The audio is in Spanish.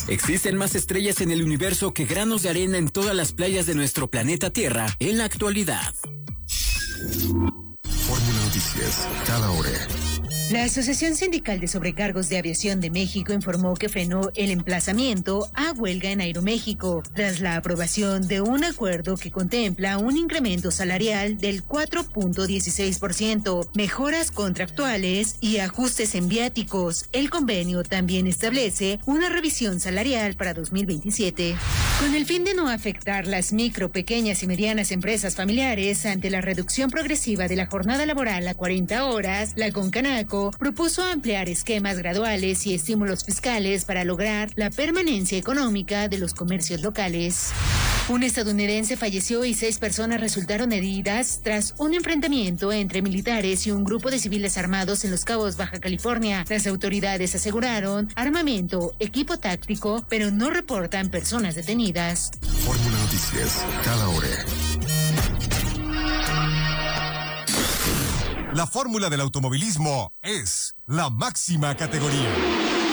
Existen más estrellas en el universo que granos de arena en todas las playas de nuestro planeta Tierra en la actualidad. Fórmula Noticias, cada hora. La Asociación Sindical de Sobrecargos de Aviación de México informó que frenó el emplazamiento a huelga en Aeroméxico tras la aprobación de un acuerdo que contempla un incremento salarial del 4.16%, mejoras contractuales y ajustes en viáticos. El convenio también establece una revisión salarial para 2027. Con el fin de no afectar las micro, pequeñas y medianas empresas familiares ante la reducción progresiva de la jornada laboral a 40 horas, la Concanaco propuso ampliar esquemas graduales y estímulos fiscales para lograr la permanencia económica de los comercios locales. Un estadounidense falleció y 6 personas resultaron heridas tras un enfrentamiento entre militares y un grupo de civiles armados en Los Cabos, Baja California. Las autoridades aseguraron armamento, equipo táctico, pero no reportan personas detenidas. Fórmula Noticias, cada hora. La fórmula del automovilismo es la máxima categoría.